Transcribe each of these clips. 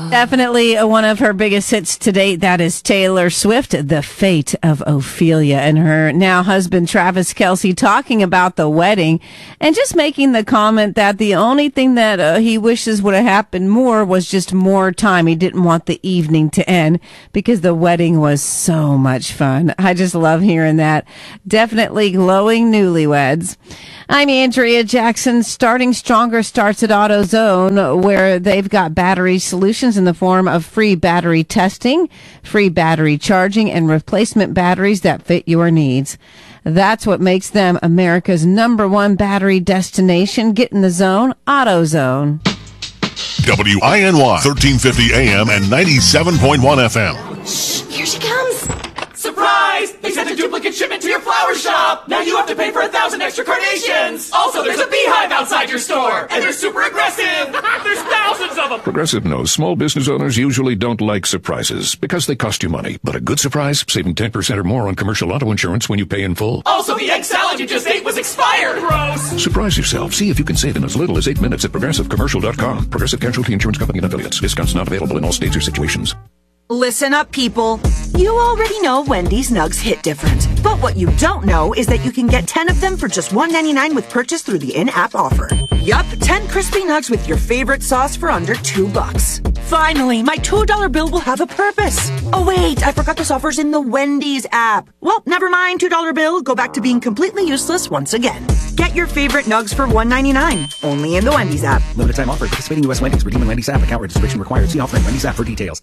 Definitely one of her biggest hits to date. That is Taylor Swift, The Fate of Ophelia, and her now husband, Travis Kelce, talking about the wedding and just making the comment that the only thing that he wishes would have happened more was just more time. He didn't want the evening to end because the wedding was so much fun. I just love hearing that. Definitely glowing newlyweds. I'm Andrea Jackson. Starting Stronger starts at AutoZone, where they've got battery solutions in the form of free battery testing, free battery charging, and replacement batteries that fit your needs. That's what makes them America's #1 battery destination. Get in the zone, AutoZone. WINY 1350 AM and 97.1 FM. Shh, here she comes. Surprise! They sent a duplicate shipment to your flower shop! Now you have to pay for 1,000 extra carnations! Also, there's a beehive outside your store! And they're super aggressive! There's thousands of them! Progressive knows small business owners usually don't like surprises because they cost you money. But a good surprise, saving 10% or more on commercial auto insurance when you pay in full. Also, the egg salad you just ate was expired! Gross! Surprise yourself. See if you can save in as little as 8 minutes at ProgressiveCommercial.com. Progressive Casualty Insurance Company and Affiliates. Discounts not available in all states or situations. Listen up, people. You already know Wendy's Nugs hit different. But what you don't know is that you can get 10 of them for just $1.99 with purchase through the in-app offer. Yup, 10 crispy nugs with your favorite sauce for under $2. Finally, my $2 bill will have a purpose. Oh wait, I forgot this offer's in the Wendy's app. Well, never mind, $2 bill. Go back to being completely useless once again. Get your favorite nugs for $1.99. Only in the Wendy's app. Limited time offer. Participating U.S. Wendy's. Redeem in Wendy's app. Account registration required. See offer in Wendy's app for details.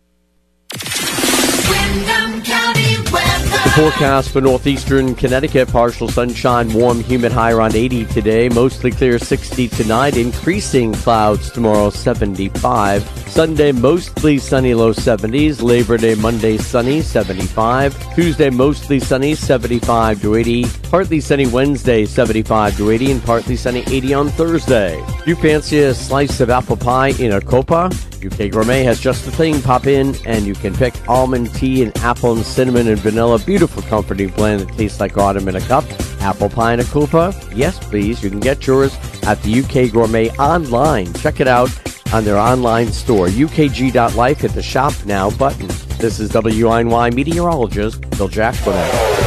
Windham County weather. Forecast for northeastern Connecticut. Partial sunshine, warm, humid, high around 80 today. Mostly clear 60 tonight. Increasing clouds tomorrow, 75. Sunday, mostly sunny, low 70s. Labor Day, Monday, sunny, 75. Tuesday, mostly sunny, 75 to 80. Partly sunny Wednesday, 75 to 80. And partly sunny, 80 on Thursday. You fancy a slice of apple pie in a copa? UK Gourmet has just the thing. Pop in and you can pick almond tea and apple and cinnamon and vanilla. Beautiful comforting blend that tastes like autumn in a cup. Apple pie in a copa? Yes, please. You can get yours at the UK Gourmet online. Check it out on their online store, ukg.life. Hit the Shop Now button. This is WINY meteorologist Bill Jacqueline.